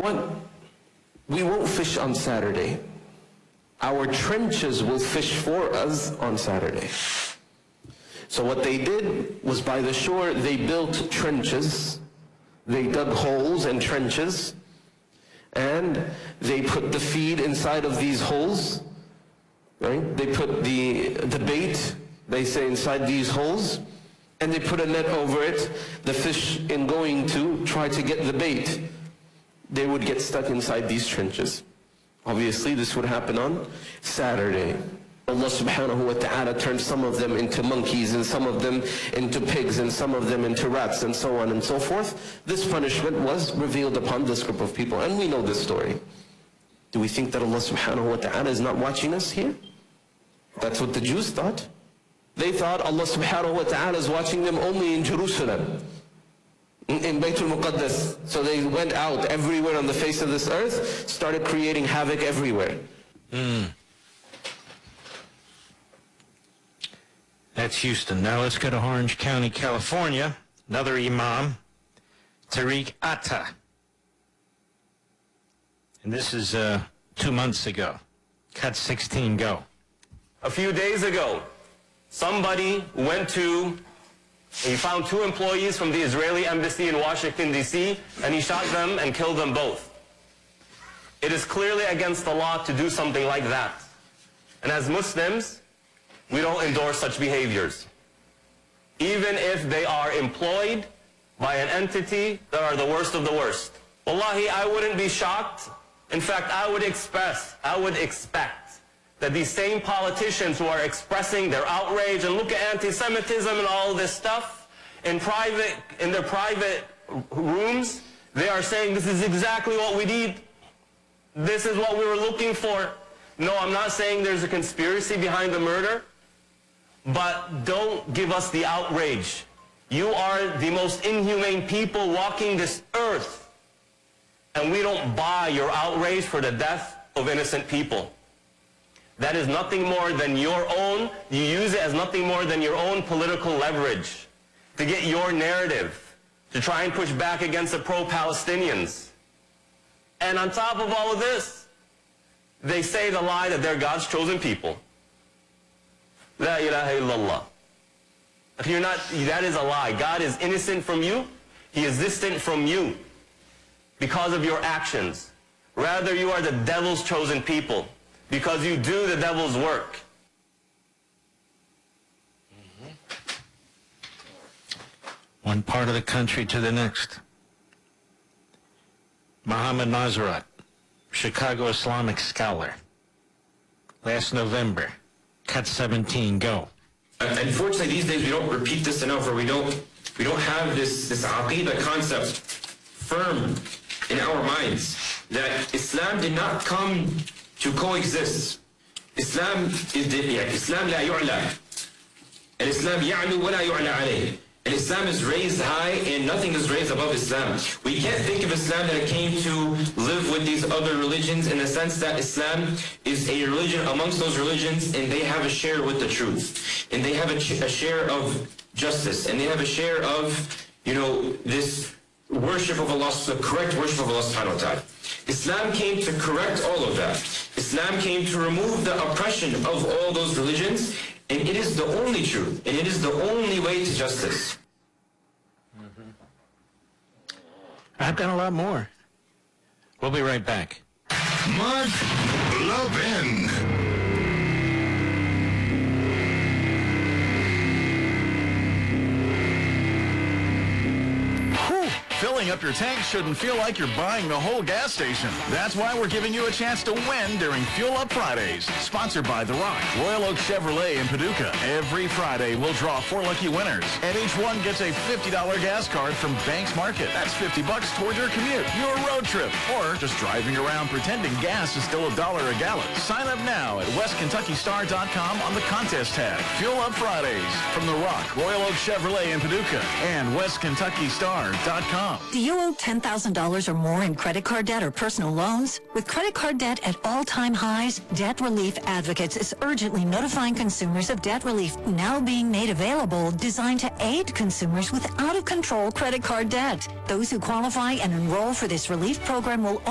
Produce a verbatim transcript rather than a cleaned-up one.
what? We won't fish on Saturday. Our trenches will fish for us on Saturday. So what they did was, by the shore, they built trenches. They dug holes and trenches, and they put the feed inside of these holes. Right? They put the, the bait, they say, inside these holes, and they put a net over it. The fish, in going to try to get the bait, they would get stuck inside these trenches. Obviously, this would happen on Saturday. Allah subhanahu wa ta'ala turned some of them into monkeys, and some of them into pigs, and some of them into rats, and so on and so forth. This punishment was revealed upon this group of people, and we know this story. Do we think that Allah subhanahu wa ta'ala is not watching us here? That's what the Jews thought. They thought Allah subhanahu wa ta'ala is watching them only in Jerusalem, in, in Baytul Muqaddas. So they went out everywhere on the face of this earth, started creating havoc everywhere. Mm. That's Houston. Now let's go to Orange County, California. Another imam, Tariq Atta. And this is uh, two months ago. Cut sixteen, go. A few days ago, somebody went to, he found two employees from the Israeli embassy in Washington, D C, and he shot them and killed them both. It is clearly against the law to do something like that. And as Muslims, we don't endorse such behaviors, even if they are employed by an entity that are the worst of the worst. Wallahi, I wouldn't be shocked. In fact, I would expect, I would expect that these same politicians who are expressing their outrage and look at anti-Semitism and all this stuff in private, in their private rooms, they are saying this is exactly what we need. This is what we were looking for. No, I'm not saying there's a conspiracy behind the murder. But don't give us the outrage. You are the most inhumane people walking this earth. And we don't buy your outrage for the death of innocent people. That is nothing more than your own, you use it as nothing more than your own political leverage to get your narrative, to try and push back against the pro-Palestinians. And on top of all of this, they say the lie that they're God's chosen people. La ilaha illallah. If you're not, that is a lie. God is innocent from you. He is distant from you because of your actions. Rather, you are the devil's chosen people because you do the devil's work. Mm-hmm. One part of the country to the next. Mohammed Nazrat, Chicago Islamic scholar. Last November. Cut seventeen, go. Unfortunately, these days we don't repeat this enough, or we don't we don't have this this aqidah concept firm in our minds that Islam did not come to coexist. Islam is the Islam la yu'la. And Islam ya'lu wa la yu'la alayh. And Islam is raised high and nothing is raised above Islam. We can't think of Islam that it came to live with these other religions in the sense that Islam is a religion amongst those religions and they have a share with the truth. And they have a, a share of justice. And they have a share of, you know, this worship of Allah, the correct worship of Allah subhanahu wa ta'ala. Islam came to correct all of that. Islam came to remove the oppression of all those religions. And it is the only truth, and it is the only way to justice. Mm-hmm. I've got a lot more. We'll be right back. Mark Levin. Filling up your tank shouldn't feel like you're buying the whole gas station. That's why we're giving you a chance to win during Fuel Up Fridays. Sponsored by The Rock, Royal Oak Chevrolet in Paducah. Every Friday, we'll draw four lucky winners. And each one gets a fifty dollar gas card from Banks Market. That's fifty bucks toward your commute, your road trip, or just driving around pretending gas is still a dollar a gallon. Sign up now at west kentucky star dot com on the contest tab. Fuel Up Fridays from The Rock, Royal Oak Chevrolet in Paducah, and west kentucky star dot com. Do you owe ten thousand dollars or more in credit card debt or personal loans? With credit card debt at all-time highs, Debt Relief Advocates is urgently notifying consumers of debt relief now being made available, designed to aid consumers with out-of-control credit card debt. Those who qualify and enroll for this relief program will